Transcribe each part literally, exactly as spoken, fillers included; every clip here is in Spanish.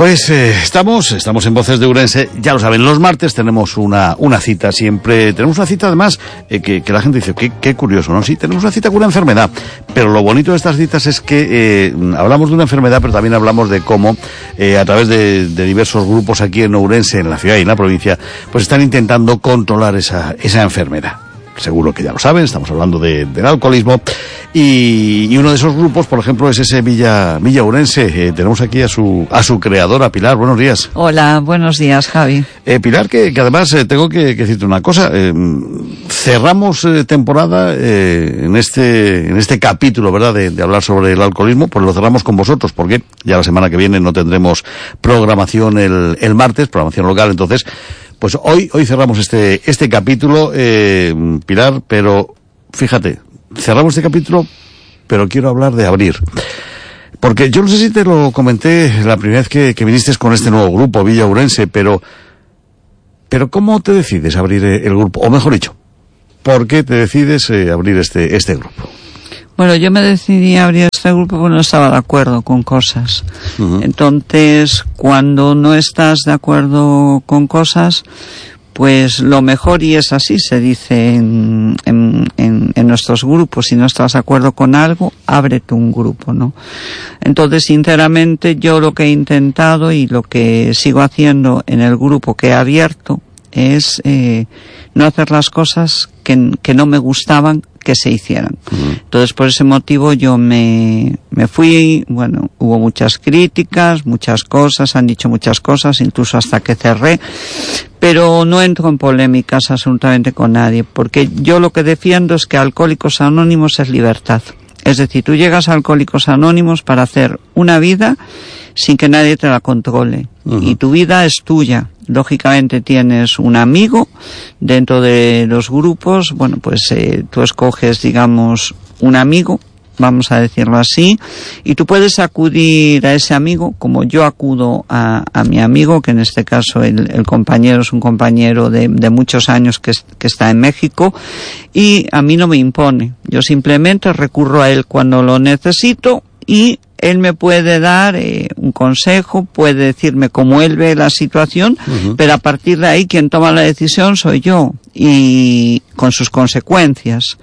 Pues eh, estamos, estamos en Voces de Ourense, ya lo saben, los martes tenemos una, una cita, siempre tenemos una cita además eh, que, que la gente dice, qué, qué curioso, ¿no? Sí, tenemos una cita con una enfermedad, pero lo bonito de estas citas es que eh, hablamos de una enfermedad, pero también hablamos de cómo eh, a través de, de diversos grupos aquí en Ourense, en la ciudad y en la provincia, pues están intentando controlar esa, esa enfermedad. Seguro que ya lo saben, estamos hablando de, del alcoholismo y, y uno de esos grupos, por ejemplo, es ese Villa, Villa Ourense. Eh, tenemos aquí a su a su creadora, Pilar. Buenos días. Hola, buenos días, Javi. Eh, Pilar, que, que además eh, tengo que, que decirte una cosa. Eh, cerramos eh, temporada eh, en este en este capítulo, ¿verdad?, de, de hablar sobre el alcoholismo. Pues lo cerramos con vosotros, porque ya la semana que viene no tendremos programación el, el martes, programación local, entonces... Pues hoy, hoy cerramos este, este capítulo, eh, Pilar, pero fíjate, cerramos este capítulo, pero quiero hablar de abrir. Porque yo no sé si te lo comenté la primera vez que, que viniste con este nuevo grupo, Villa Ourense, pero, pero ¿cómo te decides abrir el grupo? O mejor dicho, ¿por qué te decides eh, abrir este, este grupo? Bueno, yo me decidí a abrir este grupo porque no estaba de acuerdo con cosas. Uh-huh. Entonces, cuando no estás de acuerdo con cosas, pues lo mejor, y es así, se dice en, en, en, en nuestros grupos, si no estás de acuerdo con algo, ábrete un grupo, ¿no? Entonces, sinceramente, yo lo que he intentado y lo que sigo haciendo en el grupo que he abierto es eh, no hacer las cosas que, que no me gustaban que se hicieran. Uh-huh. Entonces, por ese motivo yo me, me fui, bueno, hubo muchas críticas, muchas cosas, han dicho muchas cosas, incluso hasta que cerré, pero no entro en polémicas absolutamente con nadie, porque yo lo que defiendo es que Alcohólicos Anónimos es libertad. Es decir, tú llegas a Alcohólicos Anónimos para hacer una vida sin que nadie te la controle. Uh-huh. Y tu vida es tuya. Lógicamente tienes un amigo dentro de los grupos, bueno, pues eh, tú escoges, digamos, un amigo, vamos a decirlo así, y tú puedes acudir a ese amigo, como yo acudo a, a mi amigo, que en este caso el, el compañero es un compañero de, de muchos años que, que está en México, y a mí no me impone. Yo simplemente recurro a él cuando lo necesito y él me puede dar eh, un consejo, puede decirme cómo él ve la situación, uh-huh. pero a partir de ahí quien toma la decisión soy yo, y con sus consecuencias.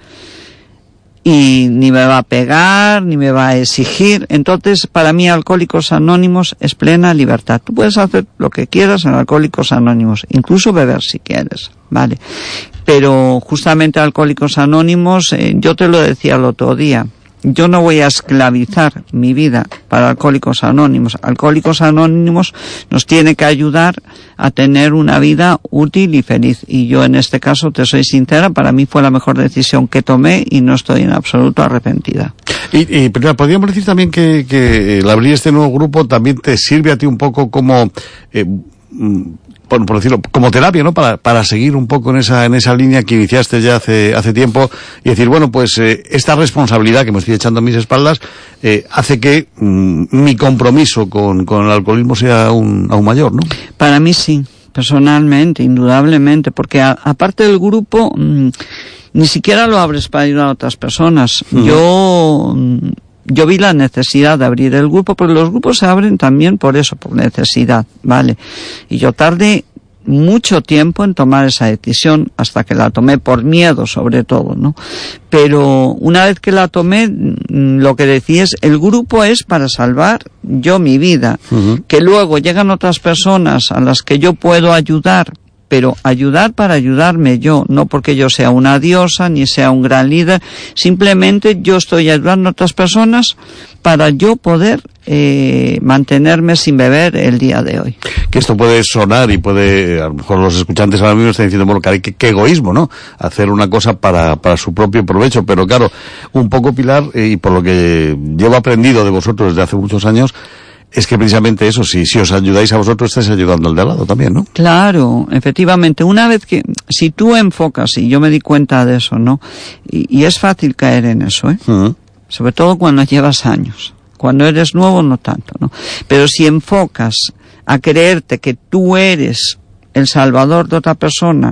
Y ni me va a pegar, ni me va a exigir. Entonces, para mí, Alcohólicos Anónimos es plena libertad. Tú puedes hacer lo que quieras en Alcohólicos Anónimos, incluso beber si quieres, ¿vale? Pero justamente Alcohólicos Anónimos, eh, yo te lo decía el otro día, yo no voy a esclavizar mi vida para Alcohólicos Anónimos. Alcohólicos Anónimos nos tiene que ayudar a tener una vida útil y feliz. Y yo en este caso, te soy sincera, para mí fue la mejor decisión que tomé y no estoy en absoluto arrepentida. Y, y pero podríamos decir también que, que el abrir este nuevo grupo también te sirve a ti un poco como... Eh, Por, por decirlo, como terapia, ¿no? Para, para seguir un poco en esa, en esa línea que iniciaste ya hace, hace tiempo y decir, bueno, pues, eh, esta responsabilidad que me estoy echando a mis espaldas, eh, hace que mm, mi compromiso con, con el alcoholismo sea aún, aún mayor, ¿no? Para mí sí, personalmente, indudablemente, porque a, aparte del grupo, mmm, ni siquiera lo abres para ayudar a otras personas. Uh-huh. Yo, mmm, Yo vi la necesidad de abrir el grupo, porque los grupos se abren también por eso, por necesidad, ¿vale? Y yo tardé mucho tiempo en tomar esa decisión, hasta que la tomé por miedo, sobre todo, ¿no? Pero una vez que la tomé, lo que decía es, el grupo es para salvar yo mi vida. Uh-huh. Que luego llegan otras personas a las que yo puedo ayudar, pero ayudar para ayudarme yo, no porque yo sea una diosa ni sea un gran líder, simplemente yo estoy ayudando a otras personas para yo poder eh, mantenerme sin beber el día de hoy. Que esto puede sonar y puede, a lo mejor los escuchantes ahora mismo están diciendo, bueno, caray, qué, qué egoísmo, ¿no? Hacer una cosa para, para su propio provecho, pero claro, un poco, Pilar, eh, y por lo que llevo aprendido de vosotros desde hace muchos años, es que precisamente eso, si, si os ayudáis a vosotros, estáis ayudando al de al lado también, ¿no? Claro, efectivamente. Una vez que, si tú enfocas, y yo me di cuenta de eso, ¿no? Y, y es fácil caer en eso, ¿eh? Uh-huh. Sobre todo cuando llevas años. Cuando eres nuevo, no tanto, ¿no? Pero si enfocas a creerte que tú eres el salvador de otra persona,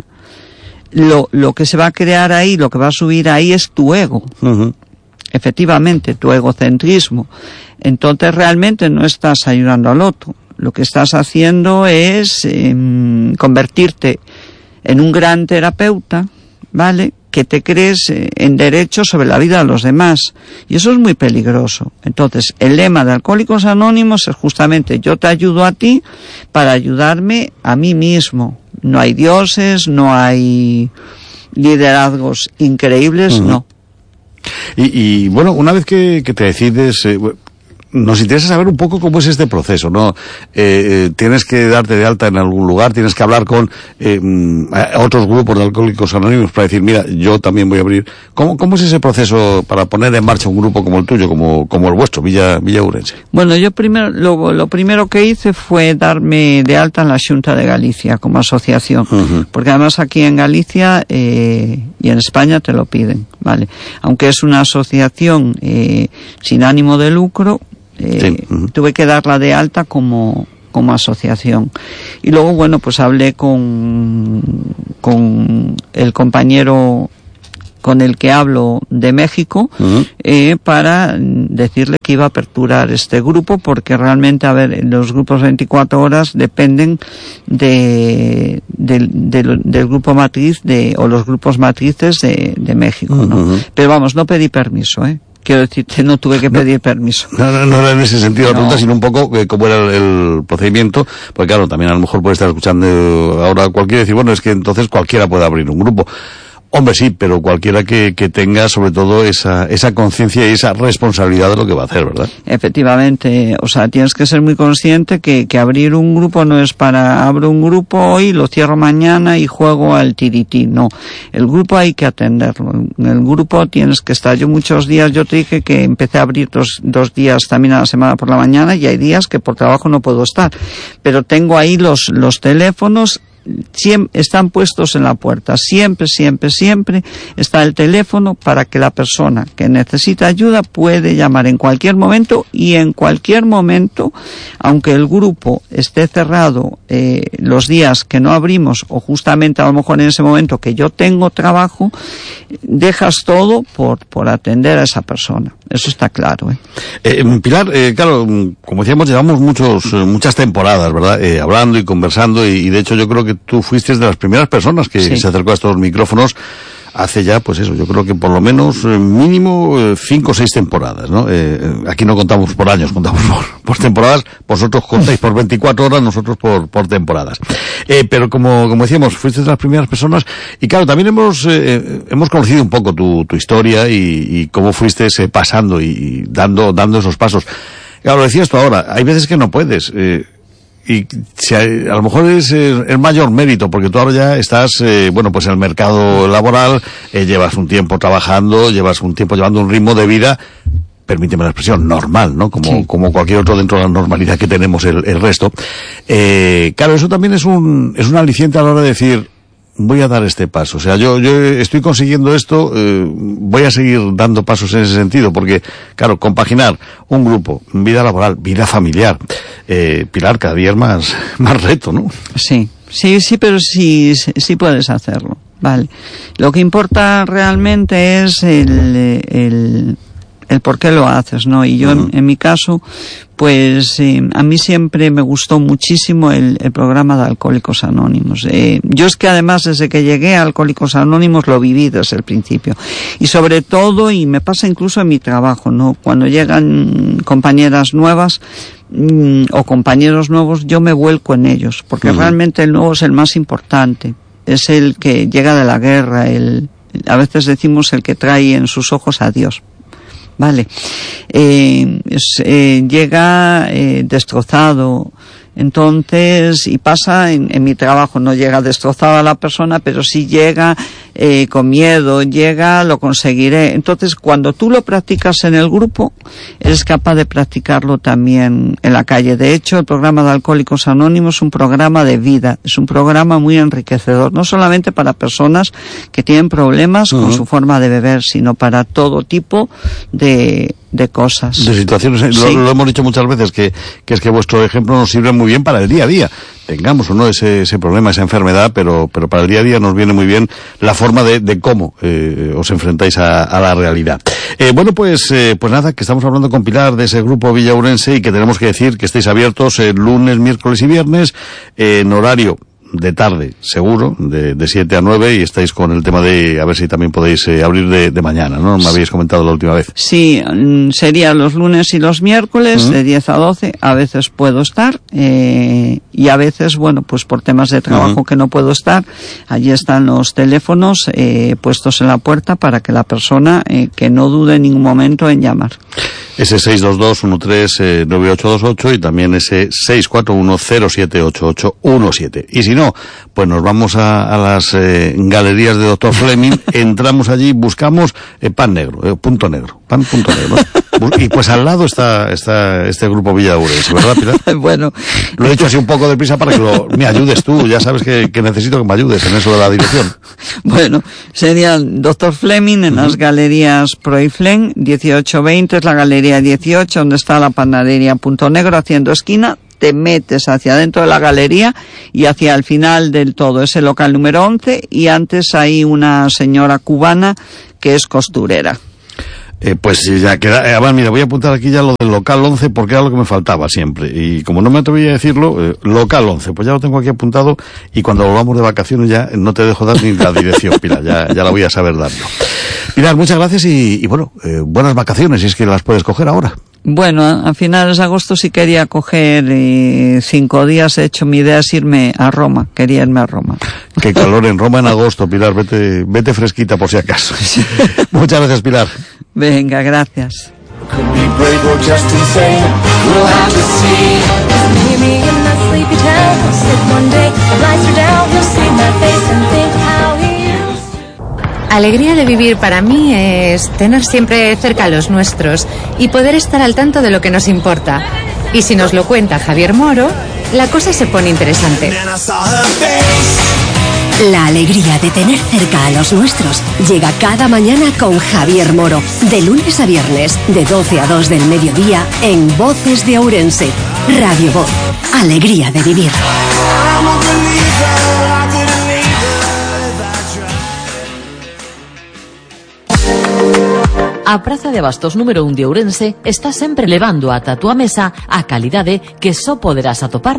lo, lo que se va a crear ahí, lo que va a subir ahí es tu ego. Uh-huh. Efectivamente, tu egocentrismo. Entonces realmente no estás ayudando al otro, lo que estás haciendo es eh, convertirte en un gran terapeuta, ¿vale?, que te crees en derecho sobre la vida de los demás, y eso es muy peligroso. Entonces, el lema de Alcohólicos Anónimos es justamente: yo te ayudo a ti para ayudarme a mí mismo. No hay dioses, no hay liderazgos increíbles, uh-huh. no. Y, y bueno, una vez que, que te decides, eh, nos interesa saber un poco cómo es este proceso, ¿no? Eh, tienes que darte de alta en algún lugar, tienes que hablar con eh, a otros grupos de Alcohólicos Anónimos para decir, mira, yo también voy a abrir. ¿Cómo, cómo es ese proceso para poner en marcha un grupo como el tuyo, como, como el vuestro, Villa, Villa Ourense? Bueno, yo primero, lo, lo primero que hice fue darme de alta en la Xunta de Galicia como asociación, uh-huh. porque además aquí en Galicia eh, y en España te lo piden, ¿vale? Aunque es una asociación eh, sin ánimo de lucro, Eh, sí. uh-huh. tuve que darla de alta como como asociación. Y luego, bueno, pues hablé con con el compañero con el que hablo de México, uh-huh. eh, para decirle que iba a aperturar este grupo, porque realmente, a ver, los grupos veinticuatro horas dependen de, de, de, de del grupo matriz de o los grupos matrices de, de México, ¿no? Uh-huh. Pero vamos, no pedí permiso, ¿eh? Quiero decirte, no tuve que pedir no, permiso. No, no, no era en ese sentido la no. pregunta, sino un poco eh, cómo era el, el procedimiento, porque claro, también a lo mejor puede estar escuchando ahora cualquiera y decir, bueno, es que entonces cualquiera puede abrir un grupo. Hombre, sí, pero cualquiera que, que tenga sobre todo esa, esa conciencia y esa responsabilidad de lo que va a hacer, ¿verdad? Efectivamente, o sea, tienes que ser muy consciente que, que abrir un grupo no es para, abro un grupo hoy, lo cierro mañana y juego al tirití, no. El grupo hay que atenderlo, en el grupo tienes que estar. Yo muchos días, yo te dije que empecé a abrir dos, dos días también a la semana por la mañana, y hay días que por trabajo no puedo estar, pero tengo ahí los, los teléfonos, siempre están puestos en la puerta, siempre, siempre, siempre está el teléfono para que la persona que necesita ayuda puede llamar en cualquier momento, y en cualquier momento, aunque el grupo esté cerrado eh, los días que no abrimos, o justamente a lo mejor en ese momento que yo tengo trabajo, dejas todo por, por atender a esa persona. Eso está claro, ¿eh? Eh, Pilar, eh, claro, como decíamos, llevamos muchos, muchas temporadas, ¿verdad? Eh, hablando y conversando, y, y de hecho yo creo que tú fuiste de las primeras personas que sí. se acercó a estos micrófonos hace ya, pues eso, yo creo que por lo menos eh, mínimo eh, cinco o seis temporadas, ¿no? Eh, aquí no contamos por años, contamos por, por temporadas. Vosotros contáis por veinticuatro horas, nosotros por, por temporadas. Eh, pero como, como decíamos, fuiste de las primeras personas, y claro, también hemos, eh, hemos conocido un poco tu, tu historia y, y cómo fuiste eh, pasando y, y dando, dando esos pasos. Claro, lo decías tú ahora, hay veces que no puedes, eh, y si hay, a lo mejor es el, el mayor mérito, porque tú ahora ya estás, eh, bueno, pues en el mercado laboral, eh, llevas un tiempo trabajando, llevas un tiempo llevando un ritmo de vida, permíteme la expresión, normal, ¿no? Como, sí. como cualquier otro dentro de la normalidad que tenemos el, el resto. Eh, claro, eso también es un, es un aliciente a la hora de decir, voy a dar este paso. O sea, yo, yo estoy consiguiendo esto, eh, voy a seguir dando pasos en ese sentido, porque, claro, compaginar un grupo, vida laboral, vida familiar, eh, Pilar, cada día es más, más reto, ¿no? Sí, sí, sí, pero sí, sí puedes hacerlo, vale. Lo que importa realmente es el, el, el por qué lo haces, ¿no? Y yo, uh-huh. en, en mi caso, pues eh, a mí siempre me gustó muchísimo el, el programa de Alcohólicos Anónimos. Eh, yo es que además desde que llegué a Alcohólicos Anónimos lo viví desde el principio. Y sobre todo, y me pasa incluso en mi trabajo, ¿no? Cuando llegan compañeras nuevas mmm, o compañeros nuevos, yo me vuelco en ellos, porque uh-huh. realmente el nuevo es el más importante. Es el que llega de la guerra, el, a veces decimos el que trae en sus ojos a Dios. Vale, eh, es, eh, llega eh, destrozado, entonces, y pasa en, en mi trabajo, no llega destrozada la persona, pero sí llega eh, con miedo, llega, lo conseguiré. Entonces, cuando tú lo practicas en el grupo, eres capaz de practicarlo también en la calle. De hecho, el programa de Alcohólicos Anónimos es un programa de vida, es un programa muy enriquecedor, no solamente para personas que tienen problemas uh-huh. con su forma de beber, sino para todo tipo de de cosas. De situaciones, sí. lo, lo hemos dicho muchas veces, que, que es que vuestro ejemplo nos sirve muy bien para el día a día. tengamos o no ese, ese problema, esa enfermedad, pero, pero para el día a día nos viene muy bien la forma de, de cómo eh, os enfrentáis a, a la realidad. Eh, bueno, pues, eh, pues nada, que estamos hablando con Pilar de ese grupo Villaurense y que tenemos que decir que estáis abiertos eh, lunes, miércoles y viernes eh, en horario de tarde, seguro, de, de siete a nueve, y estáis con el tema de a ver si también podéis eh, abrir de, de mañana, ¿no? Me habéis comentado la última vez. Sí, sería los lunes y los miércoles, uh-huh. de diez a doce, a veces puedo estar, eh, y a veces, bueno, pues por temas de trabajo uh-huh. que no puedo estar, allí están los teléfonos eh, puestos en la puerta para que la persona eh, que no dude en ningún momento en llamar. Ese seis dos dos uno tres nueve ocho dos ocho y también ese seis cuatro uno cero siete ocho ocho uno siete. Y si no, pues nos vamos a, a las eh, galerías de doctor Fleming, entramos allí, buscamos eh, pan negro, eh, punto negro, pan punto negro. Y pues al lado está, está este grupo Villaurense, ¿verdad, Pilar? Bueno. Lo he hecho así un poco deprisa para que lo, me ayudes tú, ya sabes que, que necesito que me ayudes en eso de la dirección. Bueno, sería doctor Fleming en uh-huh. las galerías Proiflen, dieciocho veinte es la galería dieciocho, donde está la panadería Punto Negro, haciendo esquina. Te metes hacia dentro de la galería y hacia el final del todo. Es el local número once y antes hay una señora cubana que es costurera. Eh, pues ya queda, eh, mira, voy a apuntar aquí ya lo del local once porque era lo que me faltaba siempre. Y como no me atreví a decirlo, eh, local once, pues ya lo tengo aquí apuntado y cuando volvamos de vacaciones ya no te dejo dar ni la dirección, Pilar, ya, ya la voy a saber darlo. Pilar, muchas gracias y, y bueno, eh, buenas vacaciones, si es que las puedes coger ahora. Bueno, a, a finales de agosto sí quería coger eh, cinco días. De hecho, mi idea es irme a Roma. Quería irme a Roma. Qué calor en Roma en agosto, Pilar. Vete, vete fresquita por si acaso. Muchas gracias, Pilar. Venga, gracias. Alegría de vivir para mí es tener siempre cerca a los nuestros y poder estar al tanto de lo que nos importa. Y si nos lo cuenta Javier Moro, la cosa se pone interesante. La alegría de tener cerca a los nuestros llega cada mañana con Javier Moro, de lunes a viernes, de doce a dos del mediodía, en Voces de Ourense. Radio Voz, alegría de vivir. A Praza de Abastos número un de Ourense está sempre levando ata a túa mesa a calidade que só poderás atopar